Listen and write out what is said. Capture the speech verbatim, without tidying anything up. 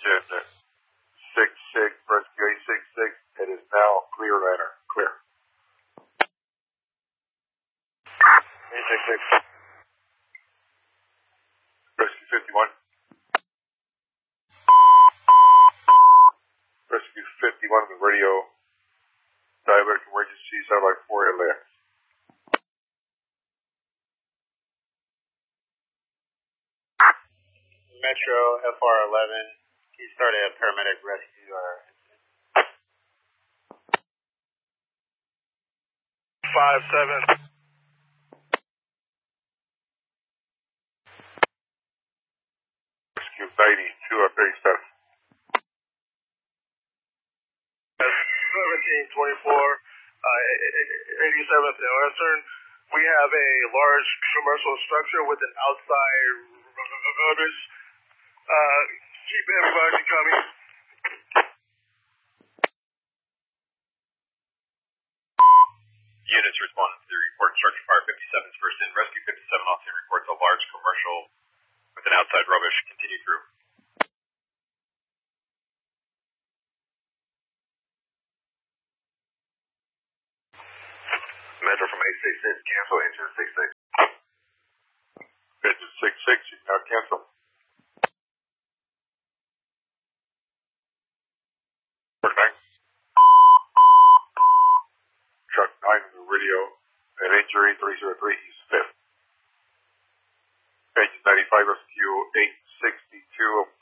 Engine six six, rescue eight six six. It is now clear, Liner. Clear. eight six six. Rescue fifty-one. Rescue fifty-one with radio. Diabetic emergency, satellite four L A X. Metro F R eleven. He started a paramedic rescue. Or five seven. Rescue ninety-two at base status. seventeen twenty-four, uh, eighty-seventh and Western. We have a large commercial structure with an outside rubbish. Uh, keep everybody coming. Units responding to the report. Structure fire fifty-seven is first in. Rescue fifty-seven also reports a large commercial with an outside rubbish. Continue through. Metro from eight six six, cancel engine six six. Engine six six, you now cancel. Truck nine. Truck nine in the radio. An injury three zero three, East fifth. Engine ninety-five, rescue eight sixty-two.